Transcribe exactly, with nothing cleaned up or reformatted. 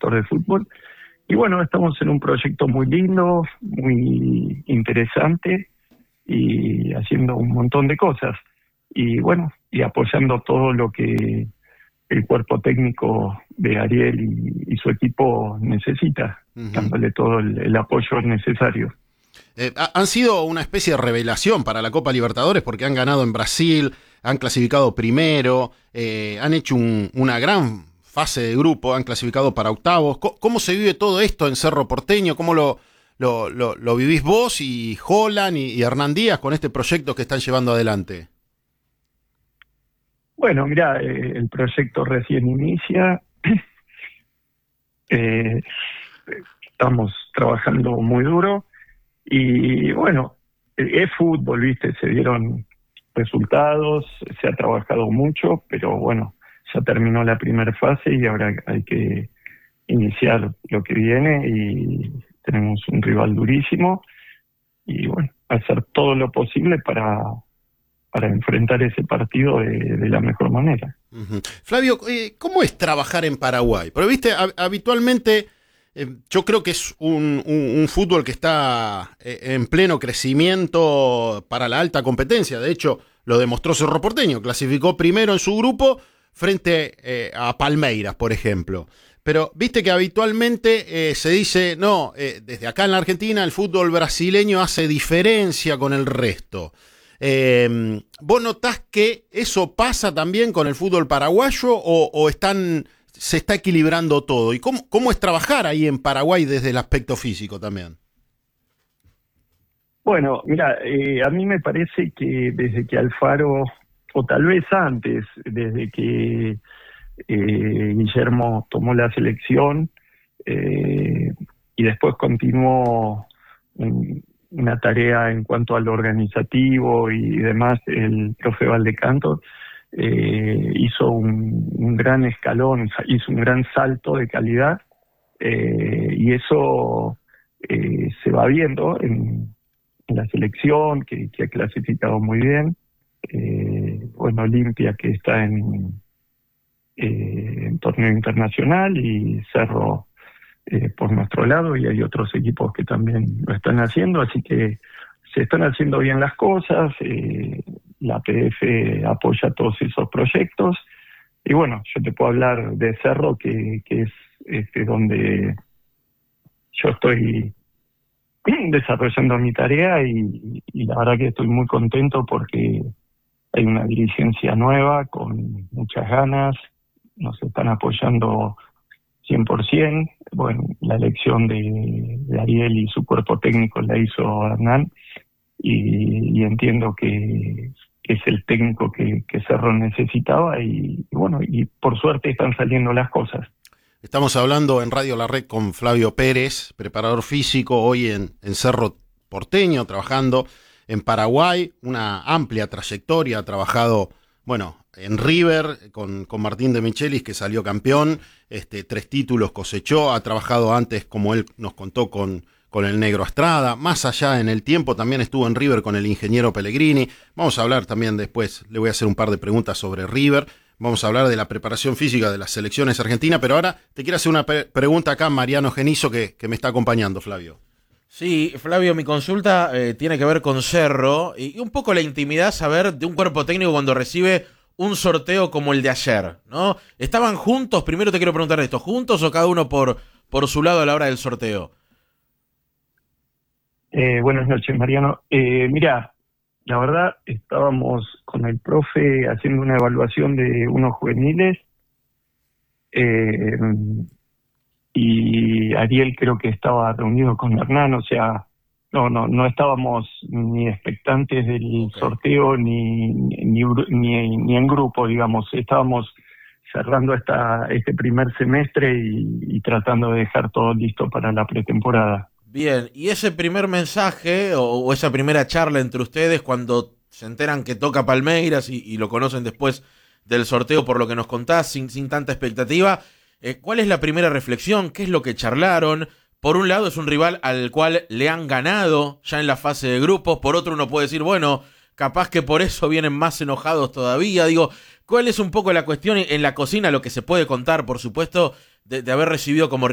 director de fútbol. Y bueno, estamos en un proyecto muy lindo, muy interesante y haciendo un montón de cosas. Y bueno, y apoyando todo lo que el cuerpo técnico de Ariel y, y su equipo necesita, uh-huh. dándole todo el, el apoyo necesario. Eh, han sido una especie de revelación para la Copa Libertadores porque han ganado en Brasil, han clasificado primero, eh, han hecho un, una gran fase de grupo, han clasificado para octavos. ¿Cómo, cómo se vive todo esto en Cerro Porteño? ¿Cómo lo, lo, lo, lo vivís vos y Holland y, y Hernán Díaz con este proyecto que están llevando adelante? Bueno, mira, eh, el proyecto recién inicia. eh, estamos trabajando muy duro. Y bueno, es fútbol, ¿viste? Se dieron resultados, se ha trabajado mucho, pero bueno, ya terminó la primera fase y ahora hay que iniciar lo que viene y tenemos un rival durísimo y bueno, hacer todo lo posible para, para enfrentar ese partido de, de la mejor manera. Uh-huh. Flavio, eh, ¿cómo es trabajar en Paraguay? Porque, viste, hab- habitualmente... Eh, yo creo que es un, un, un fútbol que está eh, en pleno crecimiento para la alta competencia. De hecho, lo demostró Cerro Porteño. Clasificó primero en su grupo frente eh, a Palmeiras, por ejemplo. Pero viste que habitualmente eh, se dice, no, eh, desde acá en la Argentina el fútbol brasileño hace diferencia con el resto. Eh, ¿Vos notás que eso pasa también con el fútbol paraguayo o, o están... se está equilibrando todo? ¿Y cómo, cómo es trabajar ahí en Paraguay desde el aspecto físico también? Bueno, mira, eh, a mí me parece que desde que Alfaro, o tal vez antes, desde que eh, Guillermo tomó la selección eh, y después continuó un, una tarea en cuanto a lo organizativo y demás, el profe Valdecanto, Eh, hizo un, un gran escalón, hizo un gran salto de calidad eh, y eso eh, se va viendo en, en la selección que, que ha clasificado muy bien, eh, bueno, Olimpia que está en, eh, en torneo internacional y Cerro eh, por nuestro lado y hay otros equipos que también lo están haciendo, así que se están haciendo bien las cosas, eh, la P F apoya todos esos proyectos y bueno, yo te puedo hablar de Cerro que, que es este, donde yo estoy desarrollando mi tarea y, y la verdad que estoy muy contento porque hay una dirigencia nueva con muchas ganas, nos están apoyando cien por ciento, bueno, la elección de, de Ariel y su cuerpo técnico la hizo Hernán y, y entiendo que es el técnico que, que Cerro necesitaba y, y bueno, y por suerte están saliendo las cosas. Estamos hablando en Radio La Red con Flavio Pérez, preparador físico, hoy en, en Cerro Porteño, trabajando en Paraguay, una amplia trayectoria, ha trabajado, bueno, en River con, con Martín de Michelis, que salió campeón, este, tres títulos cosechó, ha trabajado antes, como él nos contó, con... con el Negro Estrada, más allá en el tiempo también estuvo en River con el ingeniero Pellegrini. Vamos a hablar también después, le voy a hacer un par de preguntas sobre River, vamos a hablar de la preparación física de las selecciones argentinas, pero ahora te quiero hacer una pre- pregunta acá, Mariano Genizo, que, que me está acompañando, Flavio. Sí, Flavio, mi consulta eh, tiene que ver con Cerro y un poco la intimidad saber de un cuerpo técnico cuando recibe un sorteo como el de ayer, ¿no? ¿Estaban juntos? Primero te quiero preguntar esto, ¿juntos o cada uno por, por su lado a la hora del sorteo? Eh, buenas noches, Mariano. Eh, mira, la verdad, estábamos con el profe haciendo una evaluación de unos juveniles eh, y Ariel creo que estaba reunido con Hernán, o sea, no no no estábamos ni expectantes del okay. sorteo ni ni, ni ni en grupo, digamos, estábamos cerrando esta este primer semestre y, y tratando de dejar todo listo para la pretemporada. Bien, y ese primer mensaje o, o esa primera charla entre ustedes cuando se enteran que toca Palmeiras y, y lo conocen después del sorteo por lo que nos contás, sin, sin tanta expectativa, eh, ¿cuál es la primera reflexión? ¿Qué es lo que charlaron? Por un lado es un rival al cual le han ganado ya en la fase de grupos, por otro uno puede decir, bueno, capaz que por eso vienen más enojados todavía. Digo, ¿cuál es un poco la cuestión en la cocina, lo que se puede contar, por supuesto, de, de haber recibido como